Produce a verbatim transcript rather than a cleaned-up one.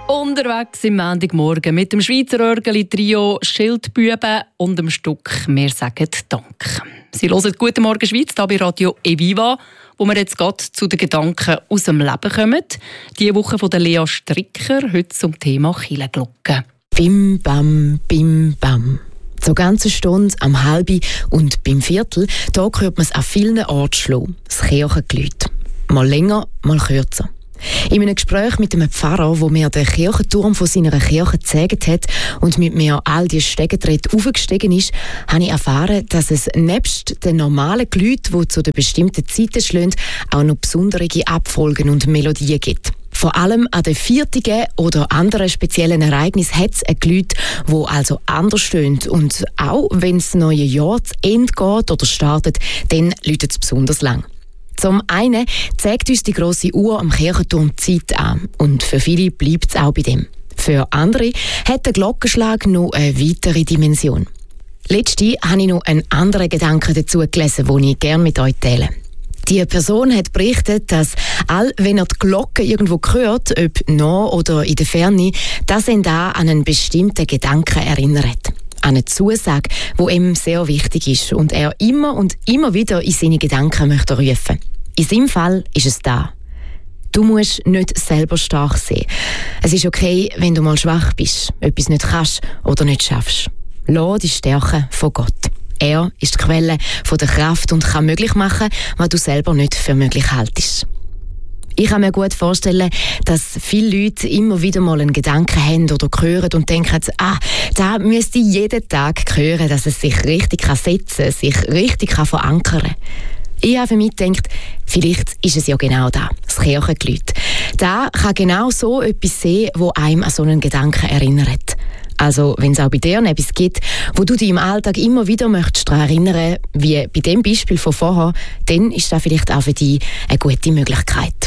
Unterwegs im Montagmorgen mit dem Schweizer Örgeli-Trio Schildbüben und dem Stück «Wir sagen Dank». Sie hören «Guten Morgen Schweiz» hier bei Radio Eviva, wo wir jetzt gerade zu den Gedanken aus dem Leben kommen. Diese Woche von der Lea Stricker, heute zum Thema Kirchenglocke. Bim, bam, bim, bam. So ganze Stunde, am halbi und beim Viertel, da hört man es an vielen Orten schlagen. Das Kirchengeläut. Mal länger, mal kürzer. In einem Gespräch mit einem Pfarrer, wo mir den Kirchenturm von seiner Kirche gezeigt hat und mit mir all die Stegentritte aufgestiegen ist, habe ich erfahren, dass es nebst den normalen Geläuten, die zu den bestimmten Zeiten schlagen, auch noch besondere Abfolgen und Melodien gibt. Vor allem an den Viertigen oder anderen speziellen Ereignissen hat es ein Geläut, das also anders stöhnt. Und auch wenn das neue Jahr zu Ende geht oder startet, dann läutet es besonders lang. Zum einen zeigt uns die grosse Uhr am Kirchenturm die Zeit an. Und für viele bleibt es auch bei dem. Für andere hat der Glockenschlag noch eine weitere Dimension. Letztens habe ich noch einen anderen Gedanken dazu gelesen, den ich gerne mit euch teile. Die Person hat berichtet, dass all, wenn er die Glocke irgendwo hört, ob nah oder in der Ferne, dass ihn da an einen bestimmten Gedanken erinnert. An eine Zusage, die ihm sehr wichtig ist und er immer und immer wieder in seine Gedanken möchte rufen. In seinem Fall ist es da. Du musst nicht selber stark sein. Es ist okay, wenn du mal schwach bist, etwas nicht kannst oder nicht schaffst. Lass die Stärke von Gott. Er ist die Quelle von der Kraft und kann möglich machen, was du selber nicht für möglich haltest. Ich kann mir gut vorstellen, dass viele Leute immer wieder mal einen Gedanken haben oder hören und denken, ah, da müsste ich jeden Tag hören, dass es sich richtig setzen kann, sich richtig verankern kann. Ich habe für mich gedacht, vielleicht ist es ja genau da, das Kirchengeläut. Da kann genau so etwas sein, wo einem an so einen Gedanken erinnert. Also, wenn es auch bei dir etwas gibt, wo du dich im Alltag immer wieder möchtest daran erinnern, wie bei dem Beispiel von vorher, dann ist das vielleicht auch für dich eine gute Möglichkeit.